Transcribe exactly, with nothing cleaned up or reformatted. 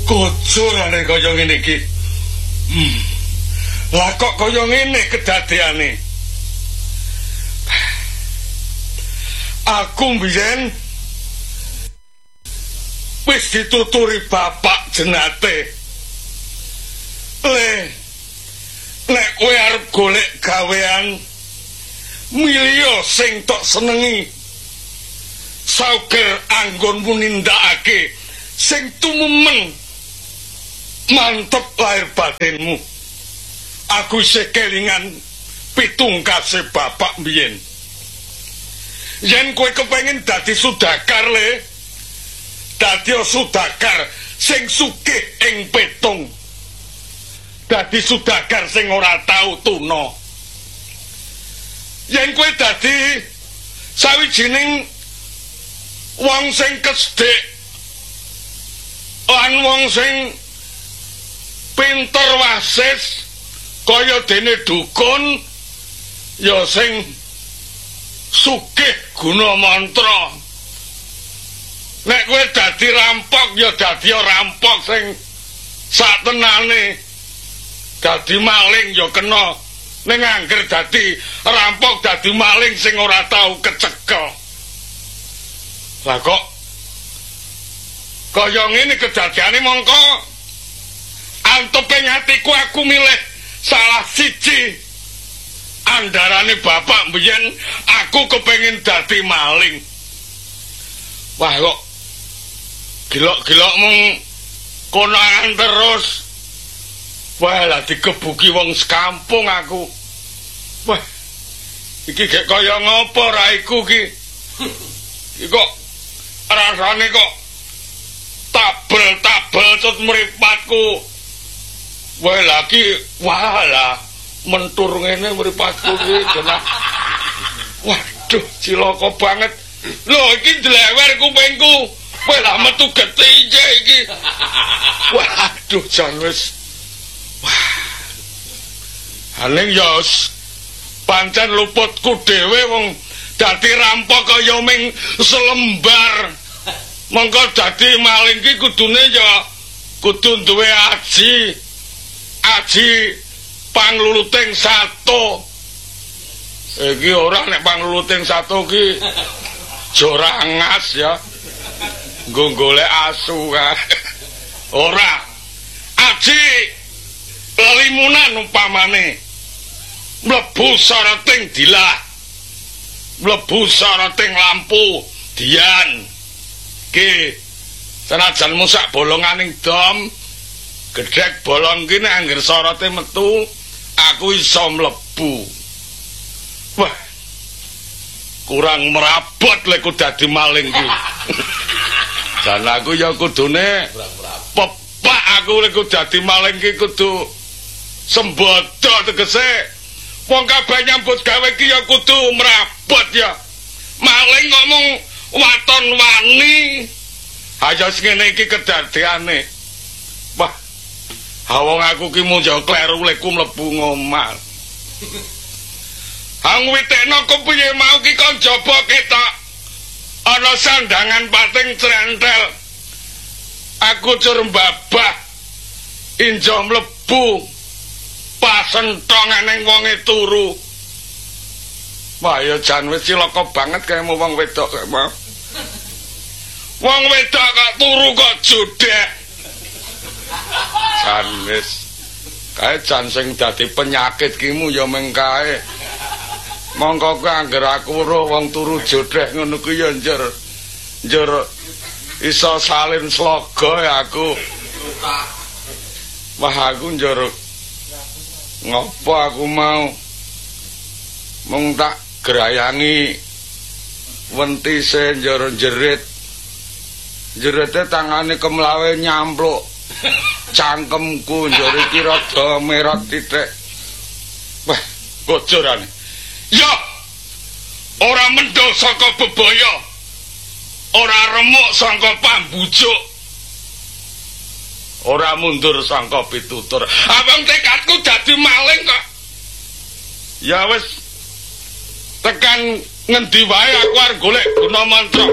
Kocurane kaya ngene iki. Hmm. Lah kok kaya ngene kedadeane. Aku mbiyen wis dituturi bapak jenate. Le nek kowe arep golek gawean milio sing tok senengi. Sauger anggonmu nindakake sing tumemen mantep lahir batinmu. Aku isih kelingan pitungkase bapak mbiyen. Yen kowe kepengin dadi sudakar le, dadi sudakar sing sugih ing petung. Dadi sudakar sing ora tau tuna. Yen kowe dadi sawijining wong sing kesthik lan wong sing pinter wasis kaya dene dukun ya sing sugih guna mantra. Nek kowe dadi rampok ya dadi rampok sing satenane. Dadi maling ya kena ning angger dadi rampok dadi maling sing ora tau kecekel. Lah kok kaya ngene kedadiane mongko anteping atiku aku milih salah siji andarane bapak mbiyen aku kepengin dadi maling. Wah kok gilok-gilok mung konangan terus. Wah lah dikebuki wong sekampung aku. Wah iki gek kaya ngopo raiku ki. Iki kok rasane kok tabel-tabel cut mripatku. Wah lagi wah lah mentur ngene mripatku iki genah. Waduh cilaka banget. Lho iki dlewer kupingku. Wah lah metu getih iki. Waduh jan wis. Wah. Aning ya pancen luputku dhewe wong dadi rampok kaya ming selembar. Monggo dadi maling ki kudune ya kudu duwe aji. Aji pangluluting sato. Iki ora nek pangluluting sato ki jorangas ya. Nggo golek asu kan. Ora. Aji lelimunan umpamane. Mlebu sarating dilah. Mlebu sarating lampu dian. Ki senajan musak bolonganing dom gedhek bolong ki nek angger sorote metu aku iso mlebu. Wah kurang merabot lek dadi maling ki. Dan aku ya kudune pepak aku lek dadi maling ki kudu sembodo tegese wong kabeh nyambut gawe ki ya kudu merabot ya. Maling ngomong waton wani aja ngene iki kedadeane. Wah awong aku ki munjo kleru leku mlebu ngomah. Hang witekno kepiye mau ki kon jaba ketok ana sandangan pating crentel. Aku cur mbabah injo mlebu pasentong ning wonge turu. Wah ya jan wis cilaka banget kayemu wong wedok kaya mau. Wong wedok kok turu kok jodhek. Jan wis kae jan sing dadi penyakit kimu ya meng kae. Mongko kowe angger aku weruh wong turu jodhek ngono ku ya njur njur iso salin sloga ya aku. Wah aku njur ngopo aku mau mung tak gerayangi wentise njur jerit. Jerete tangane kemlawe nyampluk cangkemku njur iki rada merot titik. Wah, gojorane. Ya. Ora mendol saka bebaya. Ora remuk saka pambujuk. Ora mundur saka pitutur. Abang tekadku dadi maling kok. Ya wis tekan ngendi wae aku arep golek guna mantra.